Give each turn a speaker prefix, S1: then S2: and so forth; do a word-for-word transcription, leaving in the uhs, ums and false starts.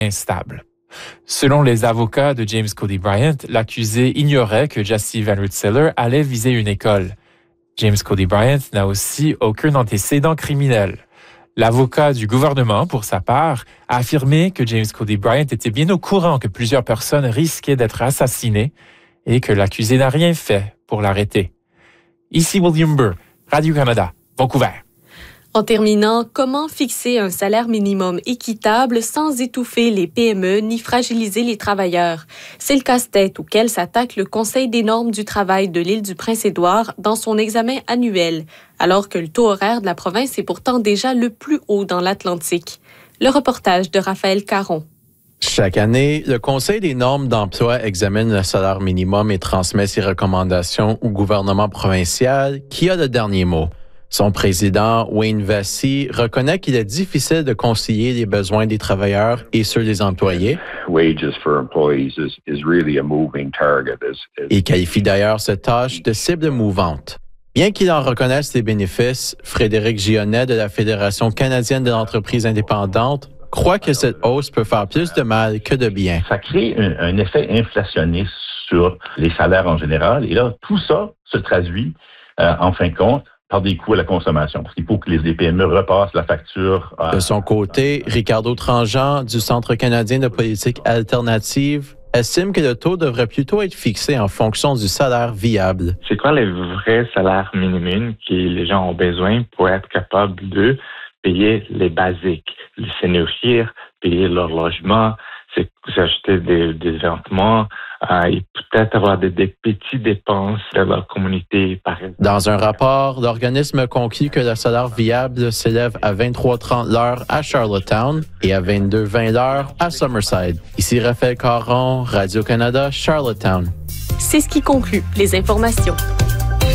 S1: instable. Selon les avocats de James Cody Bryant, l'accusé ignorait que Jesse Van Rensselaer allait viser une école. James Cody Bryant n'a aussi aucun antécédent criminel. L'avocat du gouvernement, pour sa part, a affirmé que James Cody Bryant était bien au courant que plusieurs personnes risquaient d'être assassinées et que l'accusé n'a rien fait pour l'arrêter. Ici William Burr, Radio-Canada, Vancouver.
S2: En terminant, comment fixer un salaire minimum équitable sans étouffer les P M E ni fragiliser les travailleurs? C'est le casse-tête auquel s'attaque le Conseil des normes du travail de l'île du Prince-Édouard dans son examen annuel, alors que le taux horaire de la province est pourtant déjà le plus haut dans l'Atlantique. Le reportage de Raphaël Caron.
S3: Chaque année, le Conseil des normes d'emploi examine le salaire minimum et transmet ses recommandations au gouvernement provincial qui a le dernier mot. Son président, Wayne Vesey, reconnaît qu'il est difficile de concilier les besoins des travailleurs et ceux des employés. Il qualifie d'ailleurs cette tâche de cible mouvante. Bien qu'il en reconnaisse les bénéfices, Frédéric Gionnet de la Fédération canadienne de l'entreprise indépendante croit que cette hausse peut faire plus de mal que de bien.
S4: Ça crée un, un effet inflationniste sur les salaires en général. Et là, tout ça se traduit, euh, en fin de compte, par des coûts à la consommation, parce qu'il faut que les P M E repassent la facture. À...
S3: De son côté, Ricardo Tranjean, du Centre canadien de politique alternative, estime que le taux devrait plutôt être fixé en fonction du salaire viable.
S5: C'est quoi le vrai salaire minimum que les gens ont besoin pour être capables de payer les basiques, se nourrir, payer leur logement, s'acheter des, des vêtements, euh, et peut-être avoir des, des petites dépenses de leur communauté, par exemple.
S3: Dans un rapport, l'organisme conclut que le salaire viable s'élève à vingt-trois trente l'heure à Charlottetown et à vingt-deux vingt l'heure à Summerside. Ici Raphaël Caron, Radio-Canada, Charlottetown.
S2: C'est ce qui conclut les informations.